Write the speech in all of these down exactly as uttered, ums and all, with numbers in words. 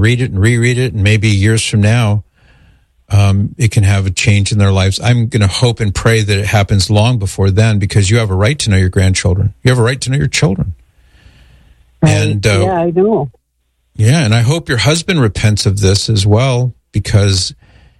read it and reread it, and maybe years from now, um, it can have a change in their lives. I'm going to hope and pray that it happens long before then, because you have a right to know your grandchildren. You have a right to know your children. And uh, yeah, I know. Yeah, and I hope your husband repents of this as well, because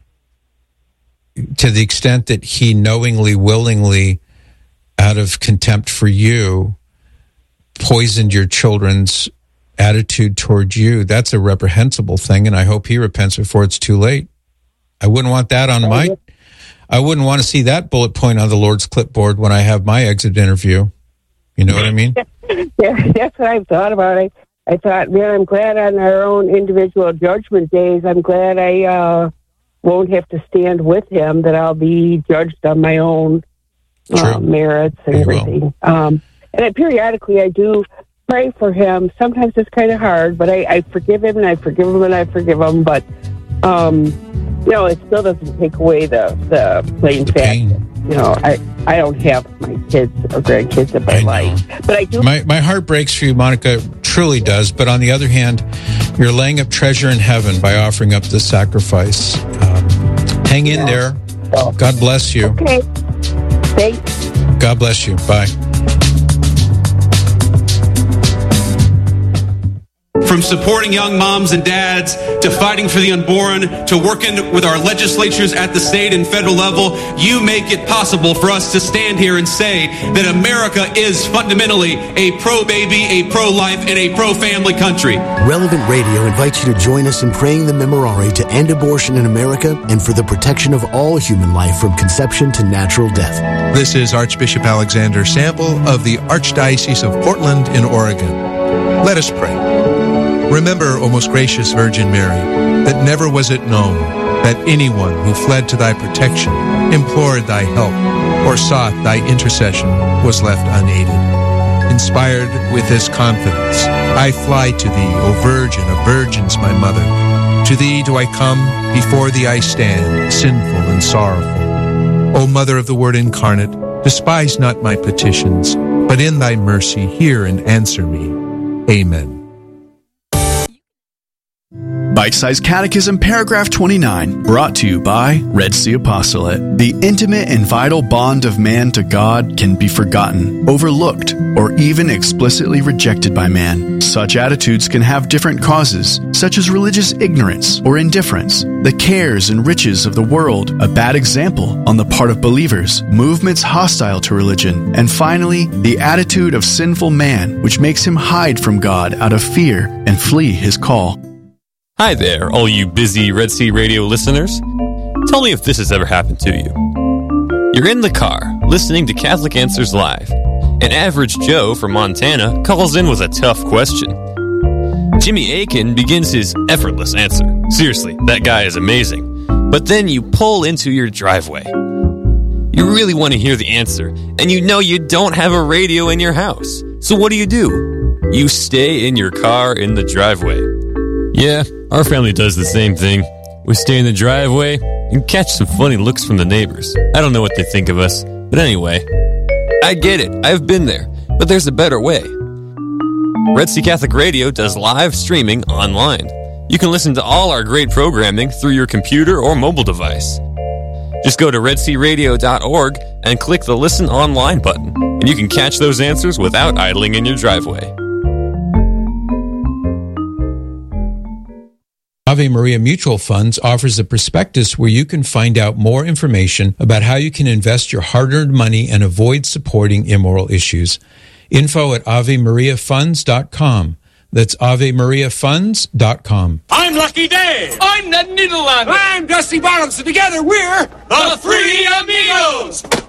to the extent that he knowingly, willingly, out of contempt for you, poisoned your children's attitude towards you, that's a reprehensible thing, and I hope he repents before it's too late. I wouldn't want that on my... I wouldn't want to see that bullet point on the Lord's clipboard when I have my exit interview. You know what I mean? Yeah, that's what I've thought about. I, I thought, man, I'm glad on our own individual judgment days, I'm glad I uh, won't have to stand with him, that I'll be judged on my own uh, merits and You everything. Um, and I, periodically I do pray for him. Sometimes it's kind of hard, but I, I forgive him and I forgive him and I forgive him. But, um, you know, it still doesn't take away the, the plain The fact pain. that, you know, I, I don't have my kids or grandkids in my I know. life. But I do. My my heart breaks for you, Monica, truly does. But on the other hand, you're laying up treasure in heaven by offering up this sacrifice. Um, hang in there. God bless you. Okay. Thanks. God bless you. Bye. From supporting young moms and dads, to fighting for the unborn, to working with our legislatures at the state and federal level, you make it possible for us to stand here and say that America is fundamentally a pro-baby, a pro-life, and a pro-family country. Relevant Radio invites you to join us in praying the Memorare to end abortion in America and for the protection of all human life from conception to natural death. This is Archbishop Alexander Sample of the Archdiocese of Portland in Oregon. Let us pray. Remember, O most gracious Virgin Mary, that never was it known that anyone who fled to thy protection, implored thy help, or sought thy intercession was left unaided. Inspired with this confidence, I fly to thee, O Virgin of Virgins, my Mother. To thee do I come, before thee I stand, sinful and sorrowful. O Mother of the Word incarnate, despise not my petitions, but in thy mercy hear and answer me. Amen. Bite-Sized Catechism, paragraph twenty-nine, brought to you by Red Sea Apostolate. The intimate and vital bond of man to God can be forgotten, overlooked, or even explicitly rejected by man. Such attitudes can have different causes, such as religious ignorance or indifference, the cares and riches of the world, a bad example on the part of believers, movements hostile to religion, and finally, the attitude of sinful man, which makes him hide from God out of fear and flee his call. Hi there, all you busy Red Sea Radio listeners. Tell me if this has ever happened to you. You're in the car, listening to Catholic Answers Live. An average Joe from Montana calls in with a tough question. Jimmy Akin begins his effortless answer. Seriously, that guy is amazing. But then you pull into your driveway. You really want to hear the answer, and you know you don't have a radio in your house. So what do you do? You stay in your car in the driveway. Yeah, our family does the same thing. We stay in the driveway and catch some funny looks from the neighbors. I don't know what they think of us, but anyway, I get it. I've been there, but there's a better way. Red Sea Catholic Radio does live streaming online. You can listen to all our great programming through your computer or mobile device. Just go to red sea radio dot org and click the Listen Online button, and you can catch those answers without idling in your driveway. Ave Maria Mutual Funds offers a prospectus where you can find out more information about how you can invest your hard-earned money and avoid supporting immoral issues. Info at ave maria funds dot com. That's ave maria funds dot com. I'm Lucky Dave. I'm Ned Niederlander. I'm Dusty Bottoms. And together we're the Three Amigos.